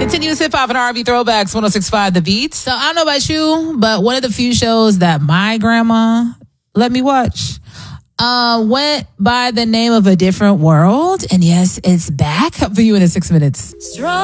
Continuous hip hop and R&B throwbacks, 106.5 The Beat. So I don't know about you, but one of the few shows that my grandma let me watch went by the name of A Different World. And yes, it's back for you in 6 minutes.